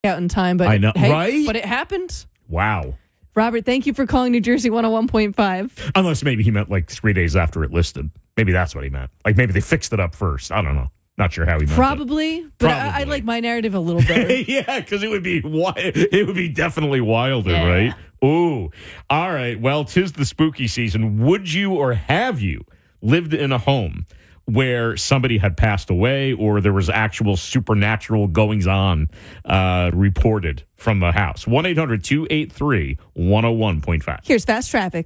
out in time, but I know, hey, right? But it happened. Wow. Robert, thank you for calling New Jersey 101.5. Unless maybe he meant like 3 days after it listed. Maybe that's what he meant. Like maybe they fixed it up first. I don't know. Not sure how he meant Probably, but I like my narrative a little better. Yeah, because it would be definitely wilder, Yeah. right? Ooh. All right. Well, 'tis the spooky season. Would you or have you lived in a home where somebody had passed away or there was actual supernatural goings-on reported from the house? 1-800-283-101.5. Here's fast traffic.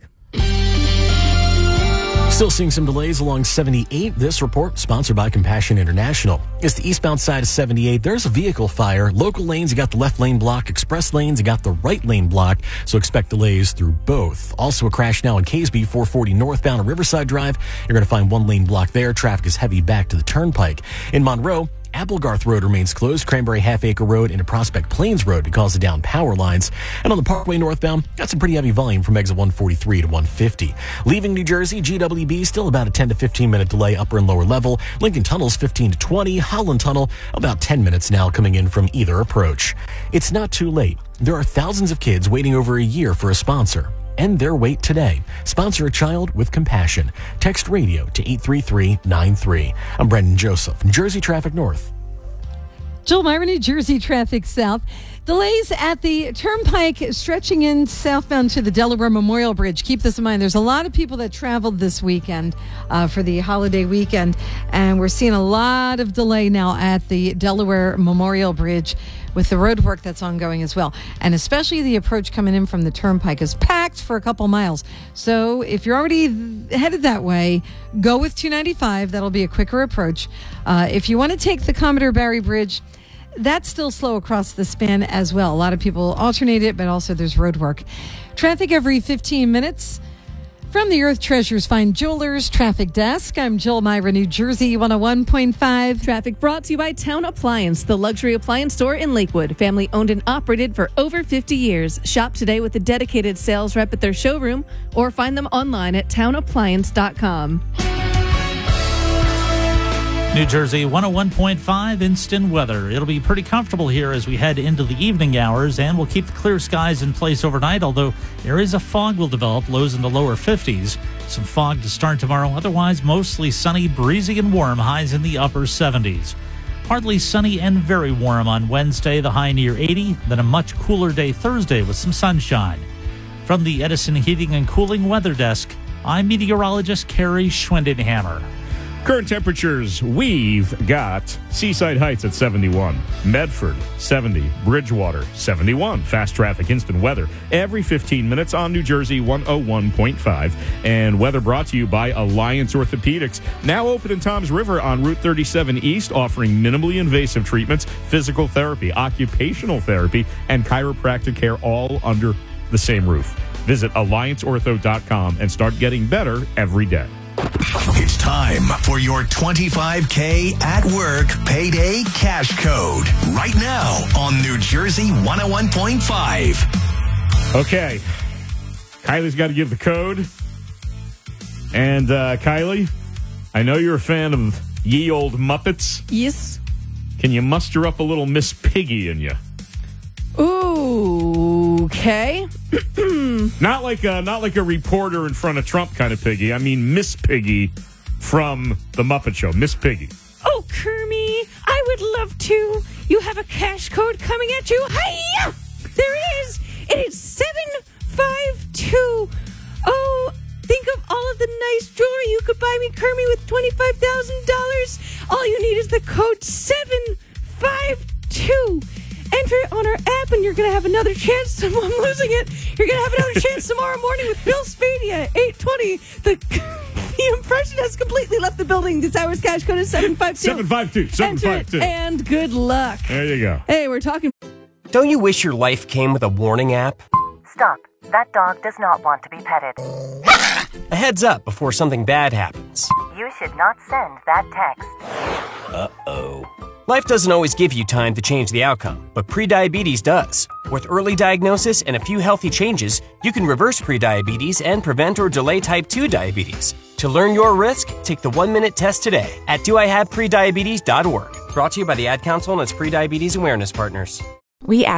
Still seeing some delays along 78. This report, sponsored by Compassion International. It's the eastbound side of 78. There's a vehicle fire. Local lanes, you got the left lane blocked. Express lanes, you got the right lane blocked. So expect delays through both. Also a crash now in Caseby, 440 northbound on Riverside Drive. You're going to find one lane blocked there. Traffic is heavy back to the Turnpike. In Monroe, Applegarth Road remains closed. Cranberry Half-Acre Road into Prospect Plains Road because of down power lines. And on the Parkway northbound, got some pretty heavy volume from exit 143 to 150. Leaving New Jersey, GWB still about a 10 to 15 minute delay upper and lower level. Lincoln Tunnel's 15 to 20. Holland Tunnel about 10 minutes now coming in from either approach. It's not too late. There are thousands of kids waiting over a year for a sponsor. End their wait today. Sponsor a child with compassion. Text radio to 83393. I'm Brendan Joseph, New Jersey Traffic North. Joel Myra, New Jersey Traffic South. Delays at the Turnpike stretching in southbound to the Delaware Memorial Bridge. Keep this in mind. There's a lot of people that traveled this weekend for the holiday weekend, and we're seeing a lot of delay now at the Delaware Memorial Bridge with the road work that's ongoing as well. And especially the approach coming in from the Turnpike is packed for a couple miles. So if you're already headed that way, go with 295. That'll be a quicker approach. If you want to take the Commodore Barry Bridge, that's still slow across the span as well. A lot of people alternate it, but also there's road work. Traffic every 15 minutes. From the Earth Treasures Fine Jewelers Traffic Desk, I'm Jill Myra, New Jersey 101.5. Traffic brought to you by Town Appliance, the luxury appliance store in Lakewood. Family owned and operated for over 50 years. Shop today with a dedicated sales rep at their showroom or find them online at townappliance.com. New Jersey 101.5 instant weather. It'll be pretty comfortable here as we head into the evening hours, and we'll keep the clear skies in place overnight, although there is a fog will develop, lows in the lower 50s. Some fog to start tomorrow, otherwise mostly sunny, breezy, and warm, highs in the upper 70s. Partly sunny and very warm on Wednesday, the high near 80, then a much cooler day Thursday with some sunshine. From the Edison Heating and Cooling Weather Desk, I'm meteorologist Carrie Schwindenhammer. Current temperatures, we've got Seaside Heights at 71, Medford 70, Bridgewater 71. Fast traffic instant weather every 15 minutes on New Jersey 101.5. And weather brought to you by Alliance Orthopedics. Now open in Toms River on Route 37 East, offering minimally invasive treatments, physical therapy, occupational therapy, and chiropractic care all under the same roof. Visit allianceortho.com and start getting better every day. It's time for your 25K at work payday cash code right now on New Jersey 101.5. Okay. Kylie's got to give the code. And Kylie, I know you're a fan of Ye Old Muppets. Yes. Can you muster up a little Miss Piggy in you? Ooh, okay. Not like a reporter in front of Trump kind of Piggy. I mean Miss Piggy from The Muppet Show. Miss Piggy. Oh, Kermie, I would love to. You have a cash code coming at you. Hi-ya! There it is. It is 752. Oh, think of all of the nice jewelry you could buy me, Kermie, with $25,000. All you need is the code 752. Enter it on our app, and you're going to have another chance. I'm losing it. You're going to have another chance tomorrow morning with Bill Spady at 8:20. The impression has completely left the building. This hour's cash code is 752. 752. And good luck. There you go. Hey, we're talking. Don't you wish your life came with a warning app? Stop. That dog does not want to be petted. A heads up before something bad happens. You should not send that text. Uh-oh. Life doesn't always give you time to change the outcome, but prediabetes does. With early diagnosis and a few healthy changes, you can reverse prediabetes and prevent or delay type 2 diabetes. To learn your risk, take the 1-minute test today at doihaveprediabetes.org. Brought to you by the Ad Council and its prediabetes awareness partners. We